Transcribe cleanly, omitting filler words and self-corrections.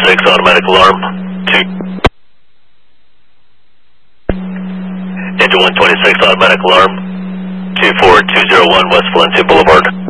126 automatic alarm. 2. Engine 126 automatic alarm. 24201 West Valencia Boulevard.